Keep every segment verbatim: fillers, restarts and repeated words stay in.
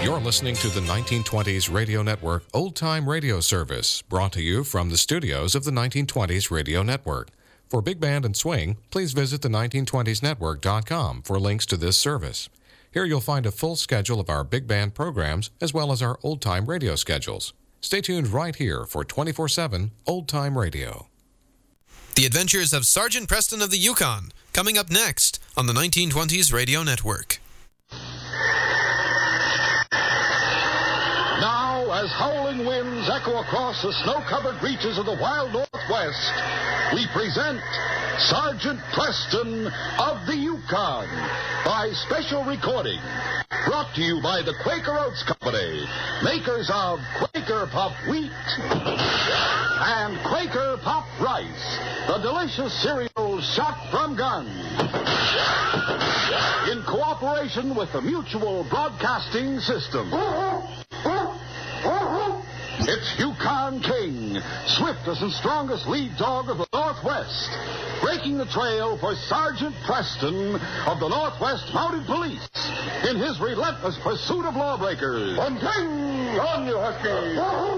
You're listening to the nineteen twenties Radio Network Old Time Radio Service, brought to you from the studios of the nineteen twenties Radio Network. For Big Band and Swing, please visit the nineteen twenties network dot com for links to this service. Here you'll find a full schedule of our big band programs as well as our old-time radio schedules. Stay tuned right here for twenty-four seven Old Time Radio. The Adventures of Sergeant Preston of the Yukon, coming up next on the nineteen twenties Radio Network. Now, as howling winds echo across the snow-covered reaches of the wild Northwest, we present Sergeant Preston of the Yukon by special recording. Brought to you by the Quaker Oats Company, makers of Quaker Puff Wheat and Quaker Puff Rice, the delicious cereal shot from guns. In cooperation with the Mutual Broadcasting System. It's Yukon King, swiftest and strongest lead dog of the Northwest, breaking the trail for Sergeant Preston of the Northwest Mounted Police in his relentless pursuit of lawbreakers. One thing on you, Husky.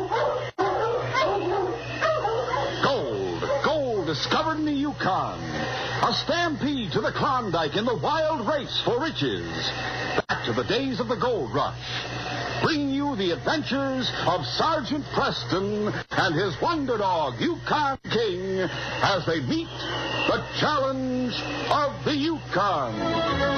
Gold, gold discovered in the Yukon. A stampede to the Klondike in the wild race for riches. Back to the days of the gold rush. Bringing you the adventures of Sergeant Preston and his wonder dog, Yukon King, as they meet the challenge of the Yukon.